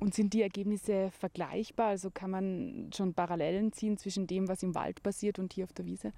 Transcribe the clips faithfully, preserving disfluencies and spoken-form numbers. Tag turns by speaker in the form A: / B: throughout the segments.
A: Und sind die Ergebnisse vergleichbar? Also kann man schon Parallelen ziehen zwischen dem, was im Wald passiert und hier auf der Wiese?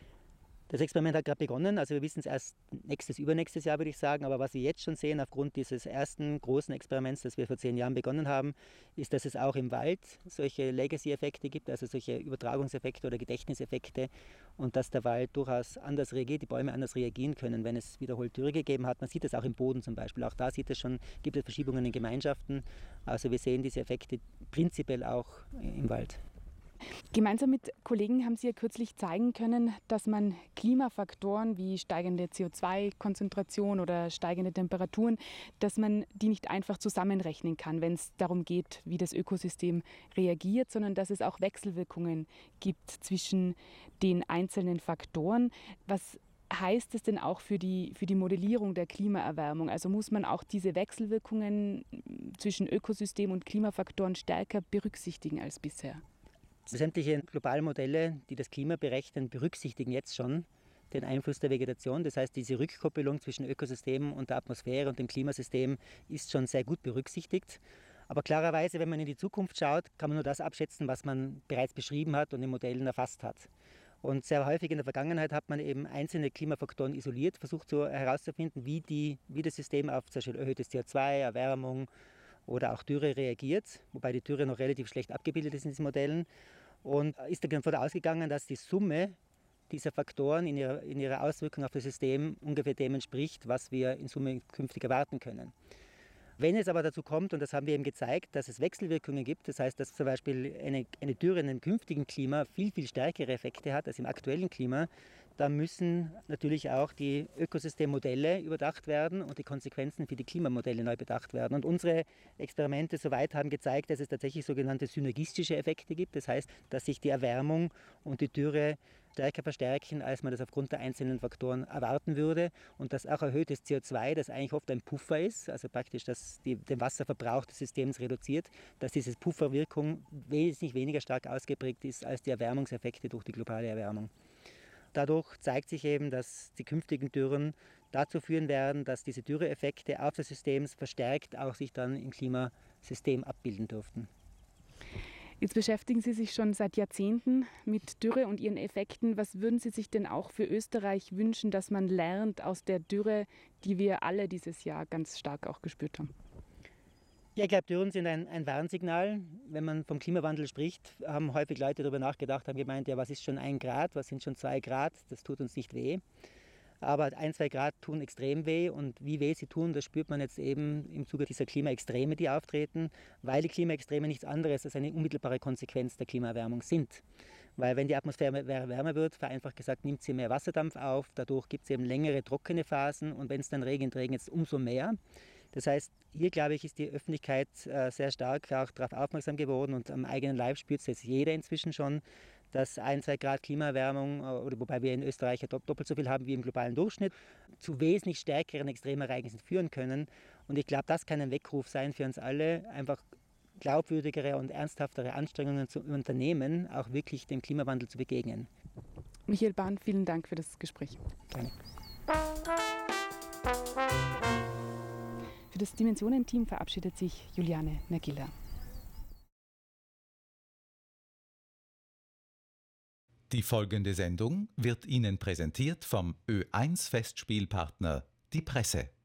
B: Das Experiment hat gerade begonnen, also wir wissen es erst nächstes, übernächstes Jahr, würde ich sagen. Aber was wir jetzt schon sehen, aufgrund dieses ersten großen Experiments, das wir vor zehn Jahren begonnen haben, ist, dass es auch im Wald solche Legacy-Effekte gibt, also solche Übertragungseffekte oder Gedächtniseffekte, und dass der Wald durchaus anders reagiert, die Bäume anders reagieren können, wenn es wiederholt Dürre gegeben hat. Man sieht das auch im Boden zum Beispiel. Auch da sieht es schon, gibt es Verschiebungen in Gemeinschaften. Also wir sehen diese Effekte prinzipiell auch im Wald.
A: Gemeinsam mit Kollegen haben Sie ja kürzlich zeigen können, dass man Klimafaktoren wie steigende C O zwei Konzentration oder steigende Temperaturen, dass man die nicht einfach zusammenrechnen kann, wenn es darum geht, wie das Ökosystem reagiert, sondern dass es auch Wechselwirkungen gibt zwischen den einzelnen Faktoren. Was heißt es denn auch für die, für die Modellierung der Klimaerwärmung? Also muss man auch diese Wechselwirkungen zwischen Ökosystem und Klimafaktoren stärker berücksichtigen als bisher?
B: Sämtliche globalen Modelle, die das Klima berechnen, berücksichtigen jetzt schon den Einfluss der Vegetation. Das heißt, diese Rückkoppelung zwischen Ökosystemen und der Atmosphäre und dem Klimasystem ist schon sehr gut berücksichtigt. Aber klarerweise, wenn man in die Zukunft schaut, kann man nur das abschätzen, was man bereits beschrieben hat und in Modellen erfasst hat. Und sehr häufig in der Vergangenheit hat man eben einzelne Klimafaktoren isoliert, versucht so herauszufinden, wie, die, wie das System auf zum Beispiel erhöhtes C O zwei, Erwärmung oder auch Dürre reagiert, wobei die Dürre noch relativ schlecht abgebildet ist in diesen Modellen. Und ist davon ausgegangen, dass die Summe dieser Faktoren in ihrer, in ihrer Auswirkung auf das System ungefähr dem entspricht, was wir in Summe künftig erwarten können. Wenn es aber dazu kommt, und das haben wir eben gezeigt, dass es Wechselwirkungen gibt, das heißt, dass zum Beispiel eine, eine Dürre in einem künftigen Klima viel, viel stärkere Effekte hat als im aktuellen Klima, dann müssen natürlich auch die Ökosystemmodelle überdacht werden und die Konsequenzen für die Klimamodelle neu bedacht werden. Und unsere Experimente soweit haben gezeigt, dass es tatsächlich sogenannte synergistische Effekte gibt. Das heißt, dass sich die Erwärmung und die Dürre stärker verstärken, als man das aufgrund der einzelnen Faktoren erwarten würde. Und dass auch erhöhtes C O zwei, das eigentlich oft ein Puffer ist, also praktisch das die, den Wasserverbrauch des Systems reduziert, dass diese Pufferwirkung wesentlich weniger stark ausgeprägt ist als die Erwärmungseffekte durch die globale Erwärmung. Dadurch zeigt sich eben, dass die künftigen Dürren dazu führen werden, dass diese Dürreeffekte auf das System verstärkt auch sich dann im Klimasystem abbilden dürften.
A: Jetzt beschäftigen Sie sich schon seit Jahrzehnten mit Dürre und ihren Effekten. Was würden Sie sich denn auch für Österreich wünschen, dass man lernt aus der Dürre, die wir alle dieses Jahr ganz stark auch gespürt haben?
B: Ja, ich glaube, Dürren sind ein, ein Warnsignal. Wenn man vom Klimawandel spricht, haben häufig Leute darüber nachgedacht, haben gemeint, ja, was ist schon ein Grad, was sind schon zwei Grad, das tut uns nicht weh. Aber ein, zwei Grad tun extrem weh, und wie weh sie tun, das spürt man jetzt eben im Zuge dieser Klimaextreme, die auftreten, weil die Klimaextreme nichts anderes als eine unmittelbare Konsequenz der Klimaerwärmung sind. Weil wenn die Atmosphäre wärmer wird, vereinfacht gesagt, nimmt sie mehr Wasserdampf auf, dadurch gibt es eben längere trockene Phasen, und wenn es dann regnet, regnet es umso mehr. Das heißt, hier, glaube ich, ist die Öffentlichkeit äh, sehr stark auch darauf aufmerksam geworden, und am eigenen Leib spürt es jetzt jeder inzwischen schon, dass ein, zwei Grad Klimaerwärmung, oder wobei wir in Österreich ja doppelt so viel haben wie im globalen Durchschnitt, zu wesentlich stärkeren Extremereignissen führen können. Und ich glaube, das kann ein Weckruf sein für uns alle, einfach glaubwürdigere und ernsthaftere Anstrengungen zu unternehmen, auch wirklich dem Klimawandel zu begegnen.
A: Michael Bahn, vielen Dank für das Gespräch.
B: Gerne.
A: Für das Dimensionen-Team verabschiedet sich Juliane Nagilla.
C: Die folgende Sendung wird Ihnen präsentiert vom Ö eins Festspielpartner, die Presse.